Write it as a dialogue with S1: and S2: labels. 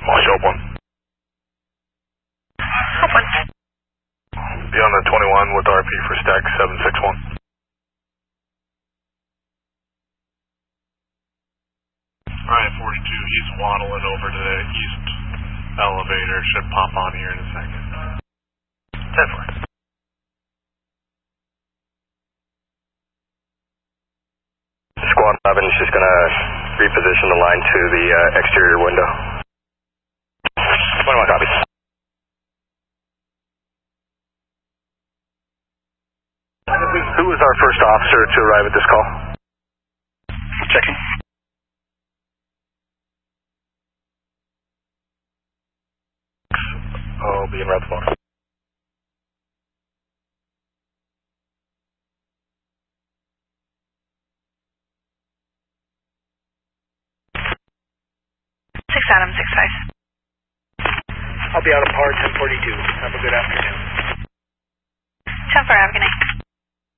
S1: Open.
S2: Open.
S1: Be on the 21 with RP for stack 761. Alright, 42, he's waddling over to the east elevator, should pop on here in a second.
S2: 10-4.
S3: Squad 11 is just going to reposition the line to the exterior window. 21 copies.
S1: Who was our first officer to arrive at this call?
S2: Checking.
S1: I'll be in route phone.
S2: Adam 65.
S4: I'll be out of par 1042. Have a good afternoon.